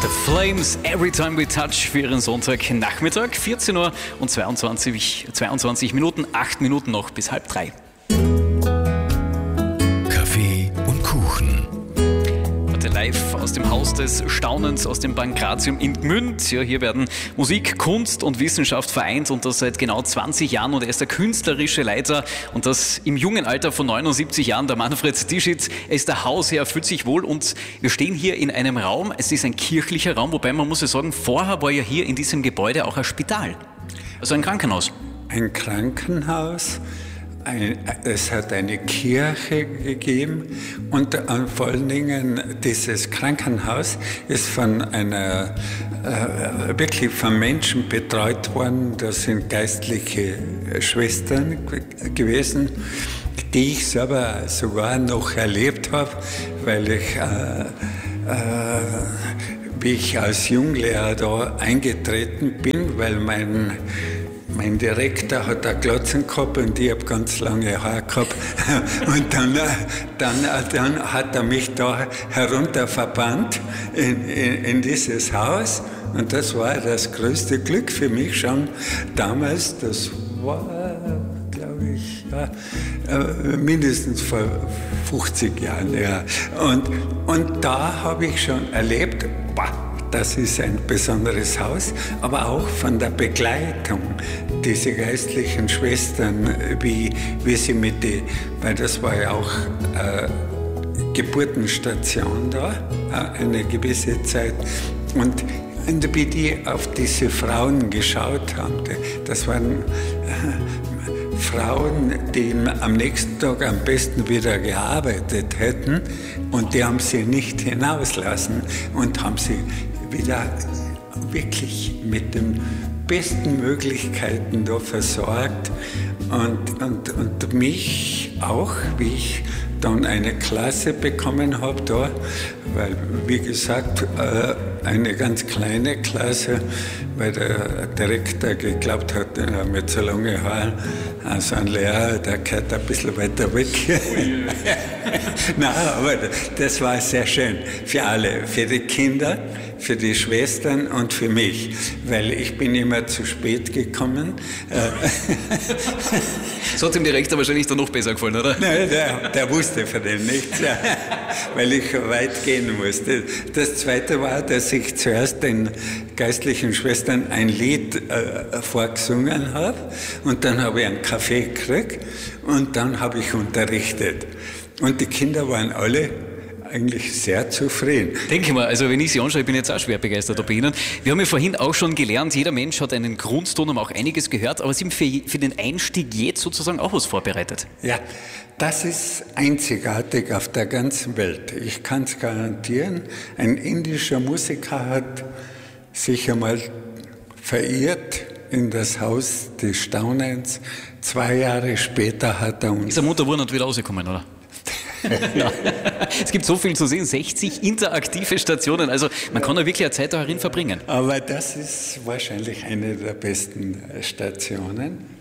The Flames, Every Time We Touch für Ihren Sonntagnachmittag, 14 Uhr und 22 Minuten, 8 Minuten noch bis 2:30. Kaffee und Kuchen. Heute live aus dem Haus des Staunens, aus dem Pankratium in Gmünd. Ja, hier werden Musik, Kunst und Wissenschaft vereint und das seit genau 20 Jahren. Und er ist der künstlerische Leiter und das im jungen Alter von 79 Jahren, der Manfred Tischitz. Er ist der Hausherr, fühlt sich wohl und wir stehen hier in einem Raum. Es ist ein kirchlicher Raum, wobei man muss ja sagen, vorher war ja hier in diesem Gebäude auch ein Spital, also ein Krankenhaus. Ein Krankenhaus. Es hat eine Kirche gegeben und vor allen Dingen dieses Krankenhaus ist von einer wirklich von Menschen betreut worden. Das sind geistliche Schwestern gewesen, die ich selber sogar noch erlebt habe, weil ich wie ich als Junglehrer da eingetreten bin, weil mein Direktor hat eine Glatzen gehabt und ich habe ganz lange Haare gehabt. Und dann hat er mich da herunter verbannt in dieses Haus. Und das war das größte Glück für mich schon damals. Das war, glaube ich, ja, mindestens vor 50 Jahren. Ja. Und da habe ich schon erlebt, das ist ein besonderes Haus, aber auch von der Begleitung dieser geistlichen Schwestern, wie sie weil das war ja auch Geburtenstation da, eine gewisse Zeit. Und wie die auf diese Frauen geschaut haben, das waren Frauen, die am nächsten Tag am besten wieder gearbeitet hätten und die haben sie nicht hinauslassen und haben sie wieder wirklich mit den besten Möglichkeiten da versorgt und mich auch, wie ich dann eine Klasse bekommen habe da, weil, wie gesagt, eine ganz kleine Klasse, weil der Direktor geglaubt hat, mit so langen Haaren, also ein Lehrer, der gehört ein bisschen weiter weg. Nein, aber das war sehr schön für alle, für die Kinder, für die Schwestern und für mich, weil ich bin immer zu spät gekommen. So hat dem Direktor wahrscheinlich dann noch besser gefallen, oder? Nein, der wusste von dem nichts, weil ich weit gehen musste. Das Zweite war, dass ich zuerst den geistlichen Schwestern ein Lied vorgesungen habe und dann habe ich einen Kaffee gekriegt und dann habe ich unterrichtet. Und die Kinder waren alle eigentlich sehr zufrieden. Denke mal, also wenn ich Sie anschaue, ich bin jetzt auch schwer begeistert bei Ihnen. Wir haben ja vorhin auch schon gelernt, jeder Mensch hat einen Grundton, haben auch einiges gehört, aber Sie haben für den Einstieg jetzt sozusagen auch was vorbereitet. Ja, das ist einzigartig auf der ganzen Welt. Ich kann es garantieren, ein indischer Musiker hat sich einmal verirrt in das Haus des Staunens. 2 Jahre später hat er uns... Ist der Motorwurm nicht wieder rausgekommen, oder? Ja. Es gibt so viel zu sehen, 60 interaktive Stationen, also man kann da wirklich eine Zeit darin verbringen. Aber das ist wahrscheinlich eine der besten Stationen.